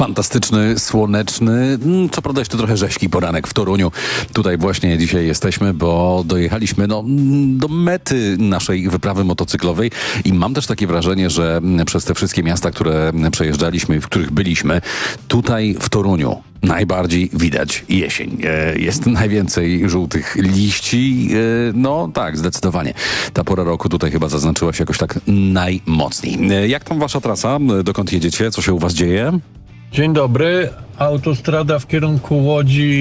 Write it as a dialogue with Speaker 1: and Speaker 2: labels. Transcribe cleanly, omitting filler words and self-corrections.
Speaker 1: Fantastyczny, słoneczny, co prawda jeszcze trochę rześki poranek w Toruniu. Tutaj właśnie dzisiaj jesteśmy, bo dojechaliśmy do mety naszej wyprawy motocyklowej i mam też takie wrażenie, że przez te wszystkie miasta, które przejeżdżaliśmy, w których byliśmy, tutaj w Toruniu najbardziej widać jesień. Jest najwięcej żółtych liści. No tak, zdecydowanie. Ta pora roku tutaj chyba zaznaczyła się jakoś tak najmocniej. Jak tam wasza trasa? Dokąd jedziecie? Co się u was dzieje?
Speaker 2: Dzień dobry. Autostrada w kierunku Łodzi